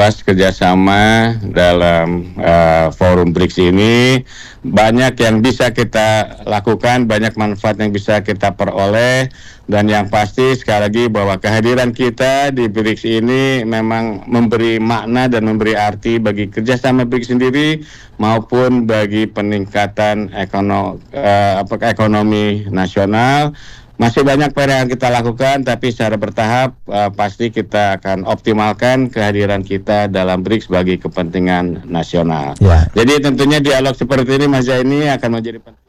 luas kerjasama dalam forum BRICS ini. Banyak yang bisa kita lakukan, banyak manfaat yang bisa kita peroleh, dan yang pasti sekali lagi bahwa kehadiran kita di BRICS ini memang memberi makna dan memberi arti bagi kerjasama BRICS sendiri maupun bagi peningkatan ekonomi nasional. Masih banyak PR yang kita lakukan, tapi secara bertahap pasti kita akan optimalkan kehadiran kita dalam BRICS bagi kepentingan nasional. Ya. Jadi tentunya dialog seperti ini Mas Zaini akan menjadi penting.